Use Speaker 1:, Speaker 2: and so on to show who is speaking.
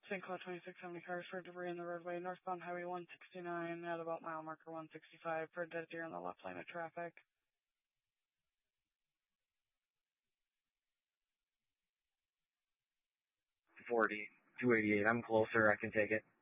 Speaker 1: St. Cloud 2670 cars for debris in the roadway, northbound Highway 169 at about mile marker 165 for a dead deer in the left lane of traffic.
Speaker 2: 40, 288, I'm closer, I can take it.